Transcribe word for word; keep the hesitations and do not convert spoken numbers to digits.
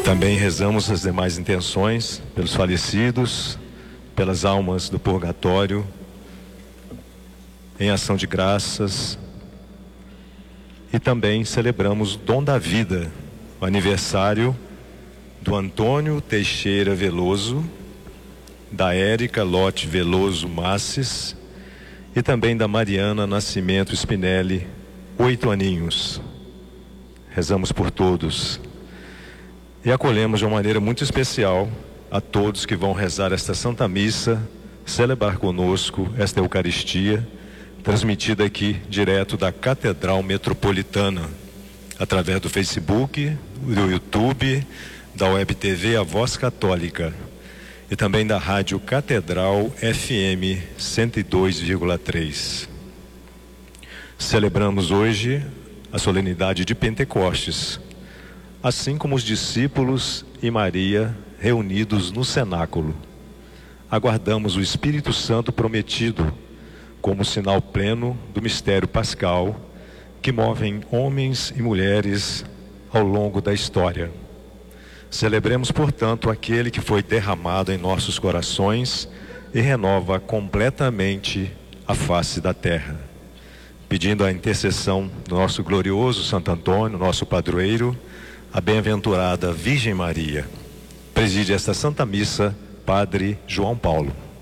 Também rezamos as demais intenções pelos falecidos, pelas almas do purgatório, em ação de graças. E também celebramos o dom da vida, o aniversário do Antônio Teixeira Veloso, da Érica Lote Veloso Masses e também da Mariana Nascimento Spinelli, oito aninhos. Rezamos por todos e acolhemos de uma maneira muito especial a todos que vão rezar esta Santa Missa, celebrar conosco esta Eucaristia, transmitida aqui direto da Catedral Metropolitana, através do Facebook, do YouTube, da Web T V A Voz Católica e também da Rádio Catedral F M cento e dois vírgula três. Celebramos hoje a solenidade de Pentecostes, assim como os discípulos e Maria reunidos no cenáculo. Aguardamos o Espírito Santo prometido como sinal pleno do mistério pascal que movem homens e mulheres ao longo da história. Celebremos, portanto, aquele que foi derramado em nossos corações e renova completamente a face da terra. Pedindo a intercessão do nosso glorioso Santo Antônio, nosso padroeiro, a bem-aventurada Virgem Maria. Preside esta Santa Missa, Padre João Paulo.